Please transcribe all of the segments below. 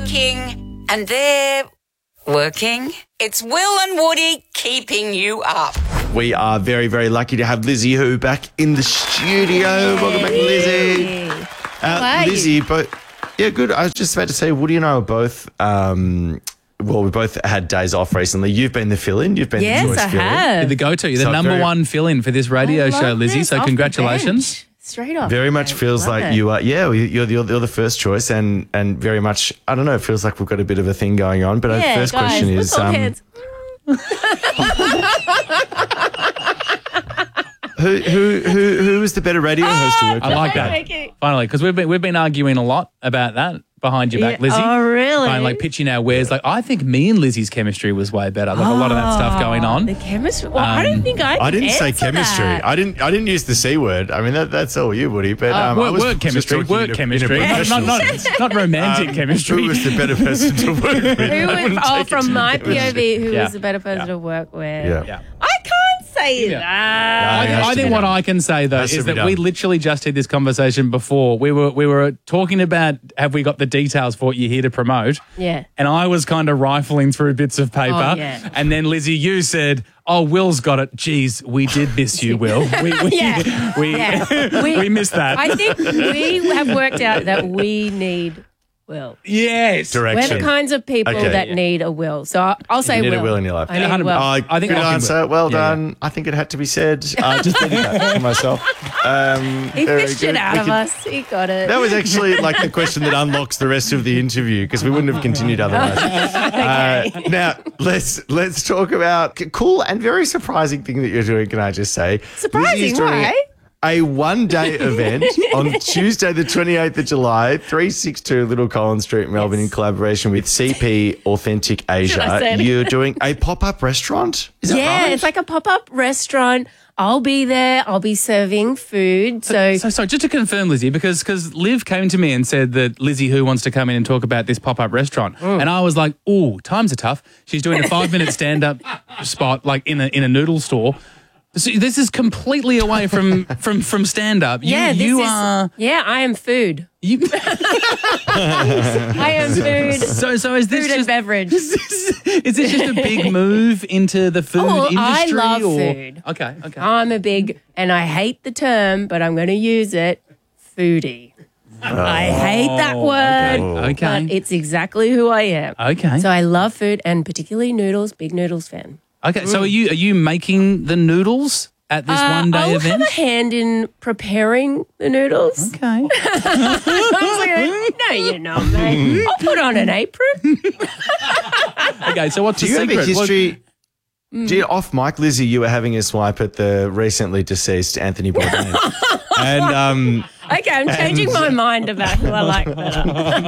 working, and they're working. It's Will and Woody keeping you up. We are very, very lucky to have Lizzie Hu back in the studio. Welcome back, Lizzie. Lizzie, yeah, good. I was just about to say, Woody and I were both, we both had days off recently. You've been the fill-in. You've been the choice fill-in. Yes, I have. The go-to. You're the number one fill-in for this radio show, Lizzie. So congratulations. Straight off. Very much feels like you are. Yeah, you're the first choice, and very much. I don't know. It feels like we've got a bit of a thing going on. But our first question is, who is the better radio host to work with? I like that. Finally, because we've been arguing a lot about that behind your back, Lizzie. Oh, really? Like pitching our wares. Like, I think me and Lizzie's chemistry was way better. Like a lot of that stuff going on. The chemistry. Well, I don't think I didn't say chemistry. That. I didn't use the C word. I mean that's all you, Woody. But work chemistry. Work chemistry. Not romantic chemistry. Who was the better person to work with? From my POV, who was the better person to work with? Yeah. I can't say that. I think what I can say though is that we literally just had this conversation before. We were talking about have we got the details for what you're here to promote? Yeah. And I was kind of rifling through bits of paper. Oh, yeah. And then Lizzie, you said, "Oh, Will's got it." Geez, we did miss you, Will. We missed that. I think we have worked out that we need Will. Yes. Direction. We're the kinds of people that need a Will. So I'll say you need Will. a Will in your life. I need Will. I think good answer. Well done. Yeah. I think it had to be said. Just thinking that for myself. He fished it out of us. He got it. That was actually like the question that unlocks the rest of the interview because we wouldn't have continued otherwise. Now let's talk about cool and very surprising thing that you're doing. Can I just say? Surprising, why? A one-day event on Tuesday, the 28th of July, 362 Little Collins Street, Melbourne, in collaboration with CP Authentic Asia. You're doing a pop-up restaurant? Is that right? Yeah, it's like a pop-up restaurant. I'll be there. I'll be serving food. So just to confirm, Lizzie, because Liv came to me and said that Lizzie Hu wants to come in and talk about this pop-up restaurant. And I was like, ooh, times are tough. She's doing a 5-minute stand-up spot like in a noodle store. So this is completely away from stand-up. I am food. I am food. So is this food and beverage? Is this just a big move into the food industry? I love food. Okay. I'm and I hate the term, but I'm going to use it, foodie. I hate that word, Okay. but it's exactly who I am. Okay. So I love food and particularly noodles, big noodles fan. Okay, so are you making the noodles at this one-day event? I'll have a hand in preparing the noodles. Okay. I was like, no, you're not, mate. I'll put on an apron. Okay, so what's the secret? Do you have a history? Off mic, Lizzie, you were having a swipe at the recently deceased Anthony Bourdain. And okay, I'm changing my mind about who I like better.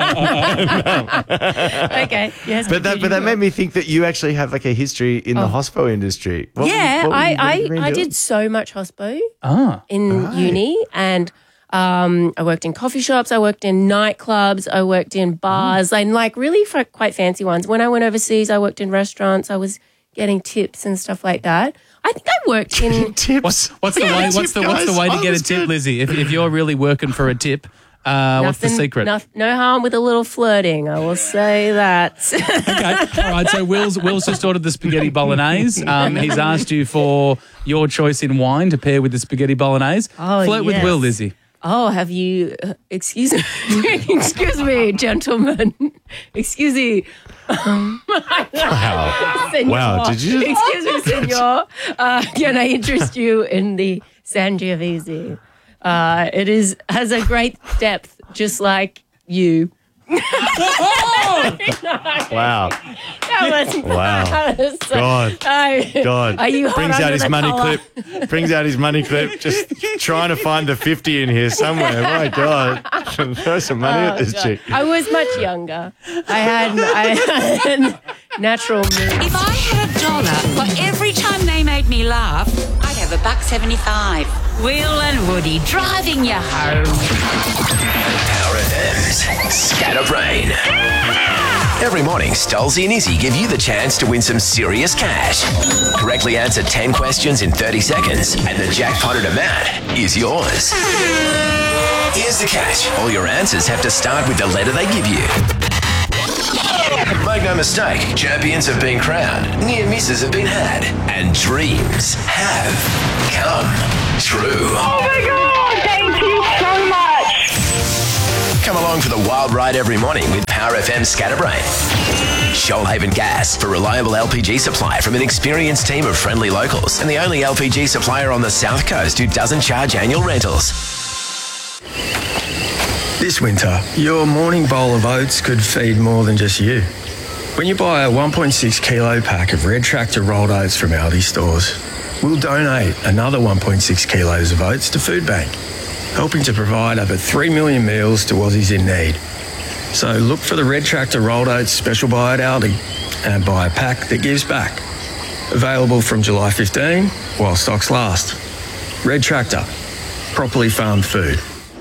Okay, yes. But that made me think that you actually have like a history in the hospo industry. I did so much hospo in uni, and I worked in coffee shops, I worked in nightclubs, I worked in bars, and like really quite fancy ones. When I went overseas, I worked in restaurants. I was getting tips and stuff like that. I think I worked in tips. What's the way to get a tip, Lizzie? If you're really working for a tip, what's the secret? No harm with a little flirting, I will say that. Okay, all right. So Will's just ordered the spaghetti bolognese. He's asked you for your choice in wine to pair with the spaghetti bolognese. Flirt with Will, Lizzie. Oh, have you? Excuse me, excuse me, gentlemen. Excuse me. Wow! Did you? Excuse me, senor. Can I interest you in the Sangiovese? It has a great depth, just like you. Wow. That was God. Are you brings out his money clip. Brings out his money clip. Just trying to find the 50 in here somewhere. My God. Throw some money at this chick. I was much younger. I had natural moves. If I had $1 for every time they made me laugh, I'd have $1.75. Will and Woody driving you home. Power FM's Scatterbrain. Every morning, Stolzy and Izzy give you the chance to win some serious cash. Correctly answer 10 questions in 30 seconds, and the jackpotted amount is yours. Here's the catch. All your answers have to start with the letter they give you. Make no mistake, champions have been crowned, near misses have been had, and dreams have come true. Oh my God, thank you so much. Come along for the wild ride every morning with Power FM Scatterbrain. Shoalhaven Gas, for reliable LPG supply from an experienced team of friendly locals and the only LPG supplier on the South Coast who doesn't charge annual rentals. This winter, your morning bowl of oats could feed more than just you. When you buy a 1.6 kilo pack of Red Tractor rolled oats from Aldi stores, we'll donate another 1.6 kilos of oats to Food Bank, helping to provide over 3 million meals to Aussies in need. So look for the Red Tractor rolled oats special buy at Aldi and buy a pack that gives back. Available from July 15 while stocks last. Red Tractor, properly farmed food.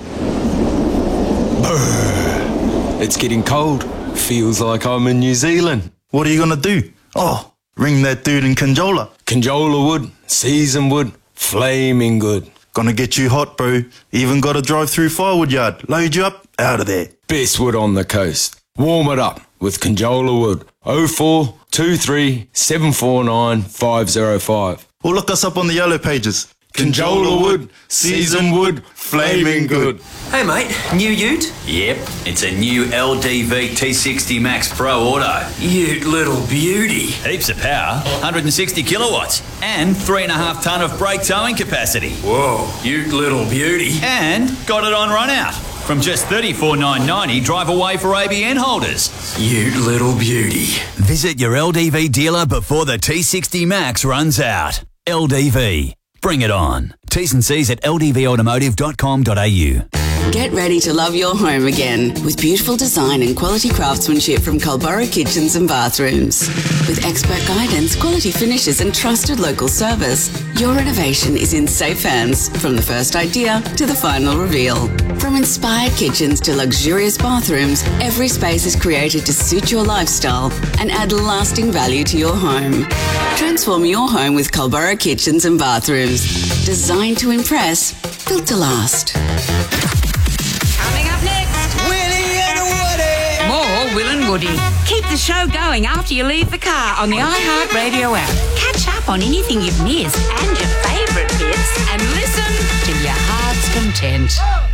It's getting cold. Feels like I'm in New Zealand. What are you going to do? Oh, ring that dude in Conjola. Conjola wood, seasoned wood, flaming good. Gonna get you hot, bro. Even got a drive-through firewood yard. Load you up, out of there. Best wood on the coast. Warm it up with Conjola wood. 04 23 749 505. Or look us up on the yellow pages. Conjola wood, seasoned wood, flaming good. Hey mate, new ute? Yep, it's a new LDV T60 Max Pro Auto. Ute little beauty. Heaps of power, 160 kilowatts, and 3.5 tonne of brake towing capacity. Whoa, ute little beauty. And got it on run out. From just $34,990 drive away for ABN holders. Ute little beauty. Visit your LDV dealer before the T60 Max runs out. LDV. Bring it on. T's and C's at ldvautomotive.com.au. Get ready to love your home again with beautiful design and quality craftsmanship from Culburra Kitchens and Bathrooms. With expert guidance, quality finishes and trusted local service, your renovation is in safe hands from the first idea to the final reveal. From inspired kitchens to luxurious bathrooms, every space is created to suit your lifestyle and add lasting value to your home. Transform your home with Culburra Kitchens and Bathrooms. Designed to impress, built to last. Coming up next, Willie and Woody. more Will and Woody. Keep the show going after you leave the car on the iHeartRadio app. Catch up on anything you've missed and your favourite bits and listen to your heart's content.